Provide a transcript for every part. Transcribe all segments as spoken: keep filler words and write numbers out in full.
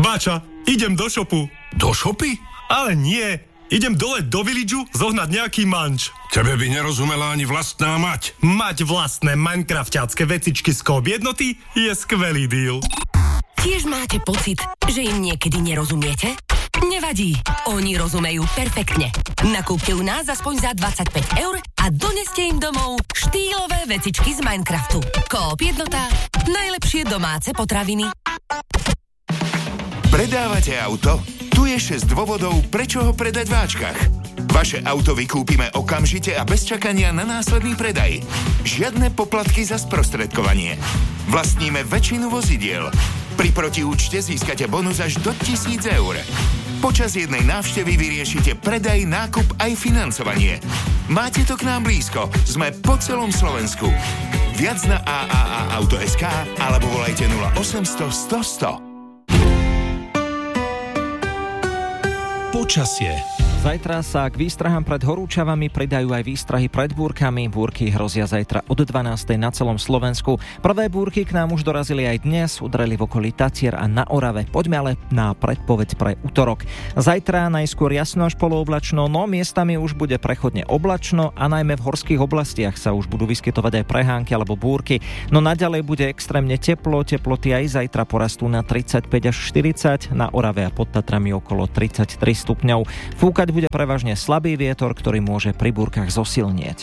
Báča, idem do šopu. Do šopy? Ale nie, idem dole do Villageu zohnať nejaký manč. Tebe by nerozumela ani vlastná mať. Mať vlastné minecrafťácké vecičky z Coop jednoty je skvelý deal. Tiež máte pocit, že im niekedy nerozumiete? Nevadí, oni rozumejú perfektne. Nakúpte u nás aspoň za dvadsaťpäť eur a doneste im domov štýlové vecičky z Minecraftu. Coop jednota, najlepšie domáce potraviny. Predávate auto? Tu je šesť dôvodov, prečo ho predať v Ačkach. Vaše auto vykúpime okamžite a bez čakania na následný predaj. Žiadne poplatky za sprostredkovanie. Vlastníme väčšinu vozidiel. Pri protiúčte získate bonus až do tisíc eur. Počas jednej návštevy vyriešite predaj, nákup aj financovanie. Máte to k nám blízko. Sme po celom Slovensku. Viac na á á á auto bodka es ká alebo volajte nula osemsto sto sto. Počasie. Zajtra sa k výstrahám pred horúčavami pridajú aj výstrahy pred búrkami. Búrky hrozia zajtra od dvanástej na celom Slovensku. Prvé búrky k nám už dorazili aj dnes, udreli v okolí Tatier a na Orave. Poďme ale na predpoveď pre utorok. Zajtra najskôr jasno až polooblačno, no miestami už bude prechodne oblačno a najmä v horských oblastiach sa už budú vyskytovať aj prehánky alebo búrky. No naďalej bude extrémne teplo, teploty aj zajtra porastú na tridsaťpäť až štyridsať, na Orave a pod Tatrami okolo tridsaťtri stupňov. Fúkať bude prevažne slabý vietor, ktorý môže pri búrkach zosilnieť.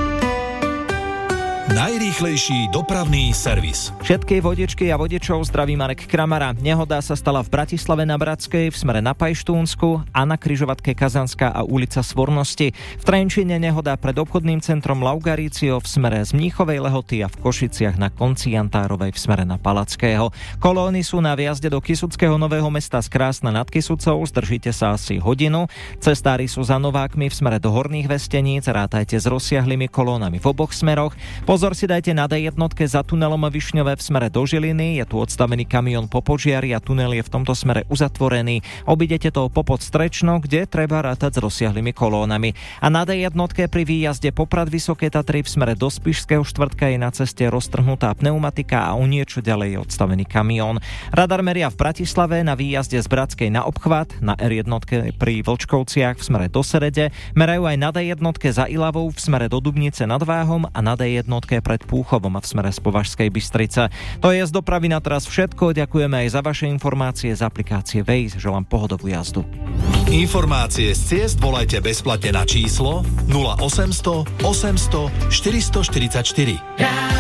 Najrýchlejší dopravný servis. Všetky vodičky a vodičov zdraví Marek Kramara. Nehoda sa stala v Bratislave na Bratskej v smere na Pajštúnsku a na križovatke Kazanská a ulica Svornosti. V Trenčine nehoda pred obchodným centrom Laugarício v smere z Mníchovej Lehoty a v Košiciach na konci Jantárovej v smere na Palackého. Kolóny sú na viazde do Kysuckého Nového Mesta z Krásna nad Kysucou, zdržíte sa asi hodinu. Cestári sú za Novákmi v smere do Horných Vesteníc, rátajte s rozsiahlými kolónami v oboch smeroch. Pozor si dajte na dé jednotke za tunelom Višňové v smere do Žiliny. Je tu odstavený kamión po požiari a tunel je v tomto smere uzatvorený. Obidete to popod Strečno, kde treba rátať s rozsiahlými kolónami. A na dé jednotke pri výjazde Poprad Vysoké Tatry v smere do Spišského štvrtka je na ceste roztrhnutá pneumatika a o niečo ďalej je odstavený kamión. Radar meria v Bratislave na výjazde z Bratskej na obchvat, na er jednotke pri Vlčkovciach v smere do Serede, merajú aj na dé jednotke za Ilavou v smere do Dubnice nad Váhom a na dé jednotke pred Púchovom a v smere z Považskej Bystrice. To je z dopravy na teraz všetko. Ďakujeme aj za vaše informácie z aplikácie Waze. Želám pohodovú jazdu. Informácie z ciest volajte bezplatne na číslo nula osemsto osemsto štyristoštyridsaťštyri.